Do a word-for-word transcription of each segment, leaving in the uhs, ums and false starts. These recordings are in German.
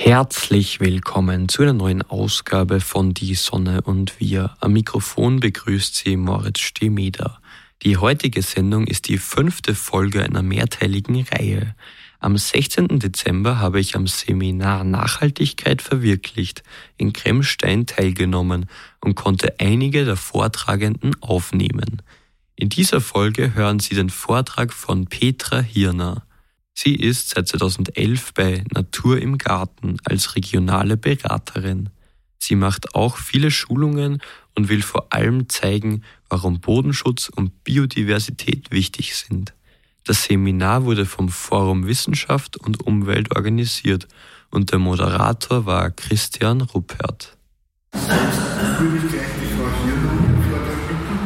Herzlich willkommen zu einer neuen Ausgabe von Die Sonne und wir. Am Mikrofon begrüßt Sie Moritz Stehmeder. Die heutige Sendung ist die fünfte Folge einer mehrteiligen Reihe. Am sechzehnten Dezember habe ich am Seminar Nachhaltigkeit verwirklicht in Kremstein teilgenommen und konnte einige der Vortragenden aufnehmen. In dieser Folge hören Sie den Vortrag von Petra Hirner. Sie ist seit zweitausendelf bei Natur im Garten als regionale Beraterin. Sie macht auch viele Schulungen und will vor allem zeigen, warum Bodenschutz und Biodiversität wichtig sind. Das Seminar wurde vom Forum Wissenschaft und Umwelt organisiert und der Moderator war Christian Ruppert. Ich würde gleich die Frau Hirner um Vortrag bitten.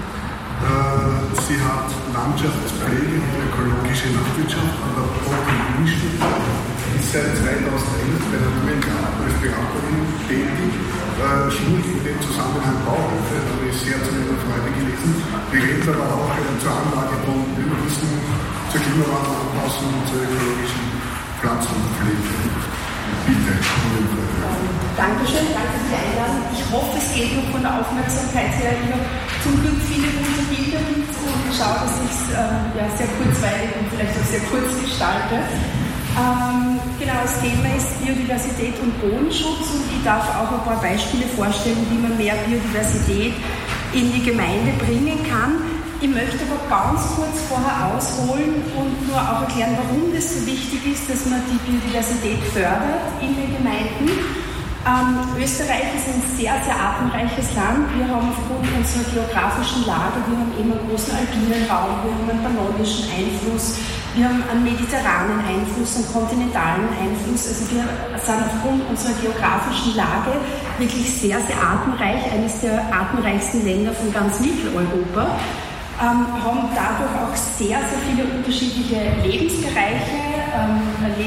Sie hat Landschaftspflege und ökologische Landwirtschaft an der Polytechnik ist seit zweitausendelf bei der Natur im Garten als Beraterin tätig. Schult in dem Zusammenhang Bauhöfe, da habe ich sehr zu meiner Freude gelesen. Berät aber auch zur Anlage von Ökowissen, zur Klimawandelanpassung und zur ökologischen Pflanzenpflege. Bitte. Dankeschön, danke für die Einladung. Ich hoffe, es geht noch von der Aufmerksamkeit her. Ich habe zum Glück viele gute Bilder mit und schaue, dass ich es äh, ja, sehr kurzweilig und vielleicht auch sehr kurz gestalte. Ähm, genau, das Thema ist Biodiversität und Bodenschutz und ich darf auch ein paar Beispiele vorstellen, wie man mehr Biodiversität in die Gemeinde bringen kann. Ich möchte aber ganz kurz vorher ausholen und nur auch erklären, warum das so wichtig ist, dass man die Biodiversität fördert in den Gemeinden. Ähm, Österreich ist ein sehr, sehr artenreiches Land. Wir haben aufgrund unserer geografischen Lage, wir haben eben einen großen alpinen Raum, wir haben einen pannonischen Einfluss, wir haben einen mediterranen Einfluss, einen kontinentalen Einfluss. Also wir sind aufgrund unserer geografischen Lage wirklich sehr, sehr artenreich, eines der artenreichsten Länder von ganz Mitteleuropa. Ähm, haben dadurch auch sehr, sehr viele unterschiedliche Lebensbereiche, ähm,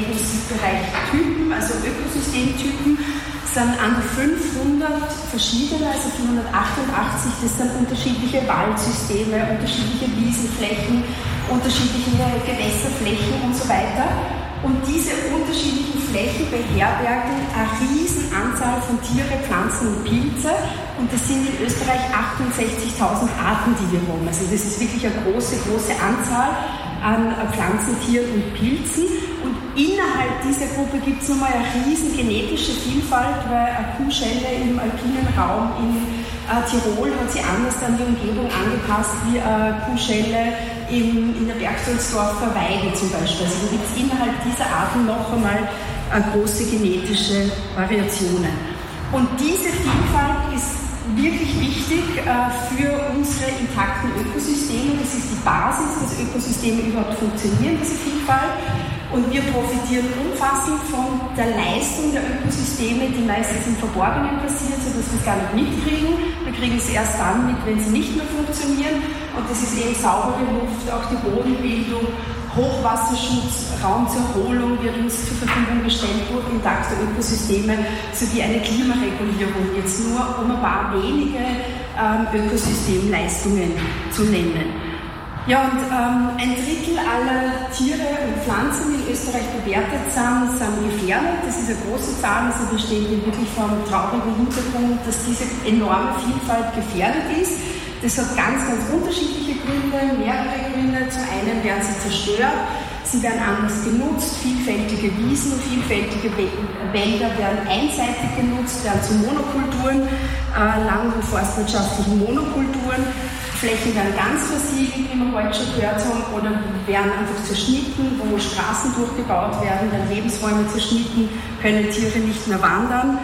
Lebensbereichtypen, also Ökosystemtypen, sind an die fünfhundert verschiedene, also vierhundertachtundachtzig, das sind unterschiedliche Waldsysteme, unterschiedliche Wiesenflächen, unterschiedliche Gewässerflächen und so weiter. Und diese unterschiedlichen Flächen beherbergen eine riesen Anzahl von Tiere, Pflanzen und Pilze. Und das sind in Österreich achtundsechzigtausend Arten, die wir haben. Also das ist wirklich eine große, große Anzahl an Pflanzen, Tieren und Pilzen. Und innerhalb dieser Gruppe gibt es nochmal eine riesen genetische Vielfalt, weil eine Kuhschelle im alpinen Raum in äh, Tirol hat sich anders an die Umgebung angepasst wie eine Kuhschelle in, in der Bergstolzdorfer Weide zum Beispiel. Also da gibt es innerhalb dieser Arten noch einmal äh, große genetische Variationen. Und diese Vielfalt ist wirklich wichtig äh, für unsere intakten Ökosysteme. Das ist die Basis, dass Ökosysteme überhaupt funktionieren, diese Vielfalt. Und wir profitieren umfassend von der Leistung der Ökosysteme, die meistens im Verborgenen passiert, sodass wir es gar nicht mitkriegen. Wir kriegen es erst dann mit, wenn sie nicht mehr funktionieren. Und das ist eben saubere Luft, auch die Bodenbildung, Hochwasserschutz, Raum zur Erholung wird uns zur Verfügung gestellt durch intakte Ökosysteme sowie eine Klimaregulierung, jetzt nur um ein paar wenige ähm, Ökosystemleistungen zu nennen. Ja, und ähm, ein Drittel aller Tiere und Pflanzen, die in Österreich bewertet sind, sind gefährdet. Das ist eine große Zahl, also wir stehen hier wirklich vor einem traurigen Hintergrund, dass diese enorme Vielfalt gefährdet ist. Das hat ganz, ganz unterschiedliche Gründe, mehrere Gründe. Zum einen werden sie zerstört, sie werden anders genutzt, vielfältige Wiesen, vielfältige Wälder werden einseitig genutzt, werden zu Monokulturen, äh, lang- und forstwirtschaftlichen Monokulturen. Flächen werden ganz versiegelt, wie wir heute schon gehört haben, oder werden einfach zerschnitten, wo Straßen durchgebaut werden, werden Lebensräume zerschnitten, können Tiere nicht mehr wandern.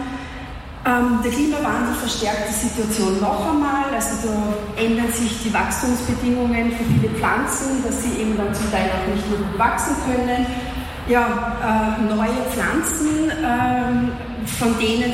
Ähm, der Klimawandel verstärkt die Situation noch einmal, also da ändern sich die Wachstumsbedingungen für viele Pflanzen, dass sie eben dann zum Teil auch nicht mehr gut wachsen können. Ja, äh, neue Pflanzen, äh, von denen